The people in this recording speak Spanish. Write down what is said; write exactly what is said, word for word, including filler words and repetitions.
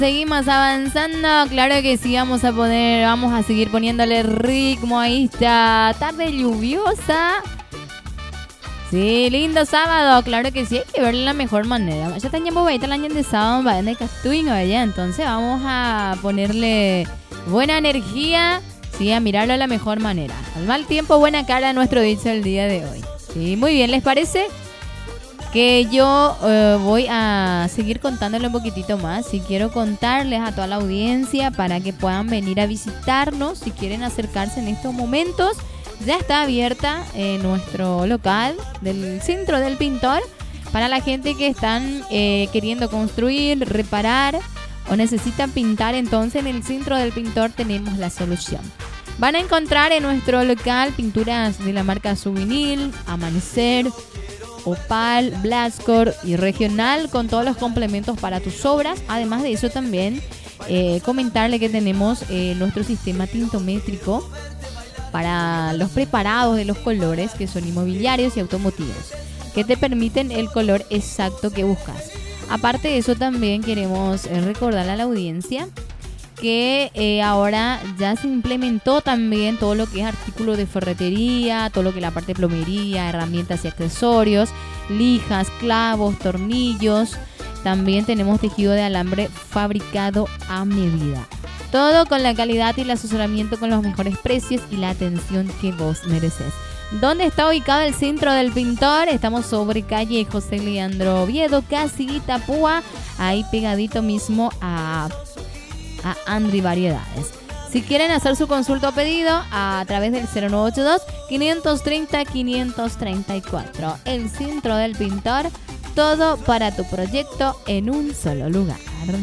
Seguimos avanzando, claro que sí, vamos a poner, vamos a seguir poniéndole ritmo a esta tarde lluviosa. Sí, lindo sábado, claro que sí, hay que verlo de la mejor manera. Ya tenemos ahí el año de sábado, va de Castuing, allá, entonces vamos a ponerle buena energía, sí, a mirarlo de la mejor manera. Al mal tiempo, buena cara, nuestro dicho el día de hoy. Sí, muy bien, ¿les parece? Que yo eh, voy a seguir contándole un poquitito más. Y quiero contarles a toda la audiencia para que puedan venir a visitarnos. Si quieren acercarse en estos momentos, ya está abierta eh, nuestro local del Centro del Pintor para la gente que están eh, queriendo construir, reparar o necesitan pintar. Entonces en el Centro del Pintor tenemos la solución. Van a encontrar en nuestro local pinturas de la marca Souvenir, Amanecer, Opal, Blascor y Regional, con todos los complementos para tus obras. Además de eso también eh, comentarle que tenemos eh, nuestro sistema tintométrico para los preparados de los colores, que son inmobiliarios y automotivos, que te permiten el color exacto que buscas. Aparte de eso también queremos eh, recordarle a la audiencia que eh, ahora ya se implementó también todo lo que es artículos de ferretería, todo lo que es la parte de plomería, herramientas y accesorios, lijas, clavos, tornillos. También tenemos tejido de alambre fabricado a medida. Todo con la calidad y el asesoramiento con los mejores precios y la atención que vos mereces. ¿Dónde está ubicado el Centro del Pintor? Estamos sobre calle José Leandro Oviedo, casi Itapúa, ahí pegadito mismo a... a Andri Variedades. Si quieren hacer su consulta o pedido a través del cero nueve ocho dos, quinientos treinta, quinientos treinta y cuatro. El Centro del Pintor, todo para tu proyecto en un solo lugar.